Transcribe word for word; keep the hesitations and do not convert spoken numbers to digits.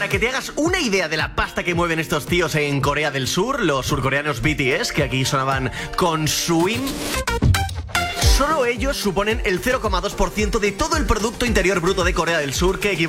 Para que te hagas una idea de la pasta que mueven estos tíos en Corea del Sur, los surcoreanos B T S, que aquí sonaban con Swim, solo ellos suponen el cero coma dos por ciento de todo el Producto Interior Bruto de Corea del Sur, que equivale